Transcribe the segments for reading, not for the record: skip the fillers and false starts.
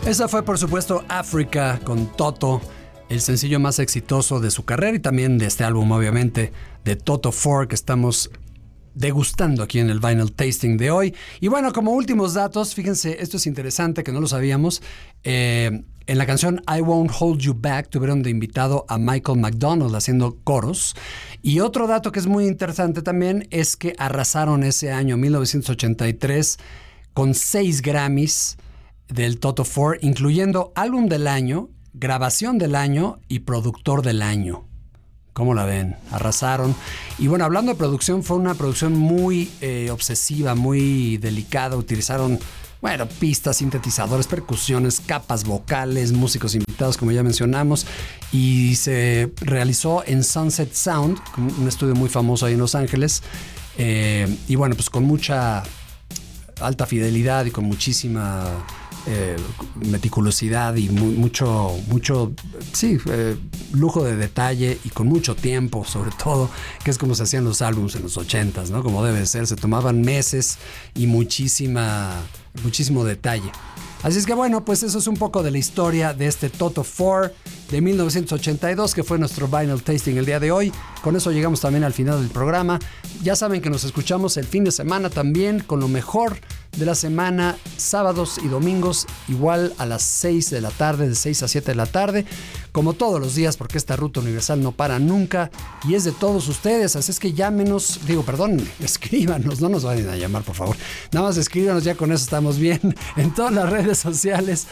Esa fue, por supuesto, Africa con Toto, el sencillo más exitoso de su carrera y también de este álbum, obviamente, de Toto 4, que estamos degustando aquí en el Vinyl Tasting de hoy. Y bueno, como últimos datos, fíjense, esto es interesante, que no lo sabíamos. En la canción I Won't Hold You Back tuvieron de invitado a Michael McDonald haciendo coros. Y otro dato que es muy interesante también es que arrasaron ese año, 1983, con 6 Grammys del Toto 4, incluyendo álbum del año, grabación del año y productor del año. ¿Cómo la ven? Arrasaron. Y bueno, hablando de producción, fue una producción muy obsesiva, muy delicada. Utilizaron, bueno, pistas, sintetizadores, percusiones, capas vocales, músicos invitados, como ya mencionamos. Y se realizó en Sunset Sound, un estudio muy famoso ahí en Los Ángeles. Y bueno, pues con mucha alta fidelidad y con muchísima meticulosidad y mucho lujo de detalle y con mucho tiempo, sobre todo, que es como se hacían los álbumes en los 80s, ¿no? Como debe ser, se tomaban meses y muchísimo detalle. Así es que bueno, pues eso es un poco de la historia de este Toto 4 de 1982, que fue nuestro Vinyl Tasting el día de hoy. Con eso llegamos también al final del programa. Ya saben que nos escuchamos el fin de semana también con lo mejor de la semana, sábados y domingos, igual a las 6 de la tarde, de 6 a 7 de la tarde, como todos los días, porque esta ruta universal no para nunca y es de todos ustedes. Así es que llámenos, escríbanos, no nos vayan a llamar, por favor. Nada más escríbanos, ya con eso estamos bien. En todas las redes sociales,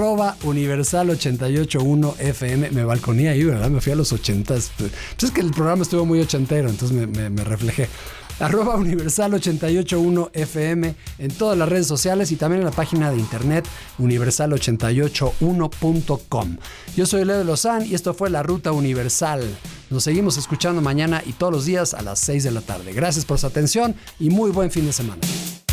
@universal881fm. Me balconé ahí, ¿verdad? Me fui a los 80s. Pues es que el programa estuvo muy ochentero, entonces me reflejé. @universal881fm en todas las redes sociales y también en la página de internet universal881.com. Yo soy Leo de Lozán y esto fue La Ruta Universal. Nos seguimos escuchando mañana y todos los días a las 6 de la tarde. Gracias por su atención y muy buen fin de semana.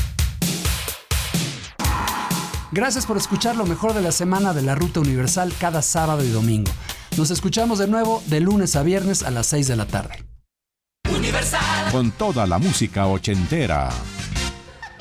Gracias por escuchar lo mejor de la semana de La Ruta Universal cada sábado y domingo. Nos escuchamos de nuevo de lunes a viernes a las 6 de la tarde. Universal. Con toda la música ochentera.